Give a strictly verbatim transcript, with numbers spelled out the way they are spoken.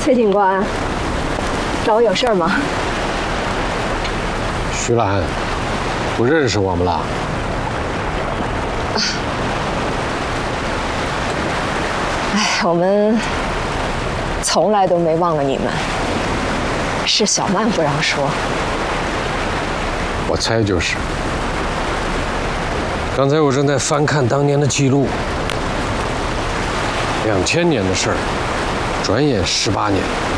崔警官，找我有事吗？ 徐兰，不认识我们了？啊、 哎，我们从来都没忘了你们，是小曼不让说。 我猜就是。刚才我正在翻看当年的记录，两千年的事儿，转眼十八年。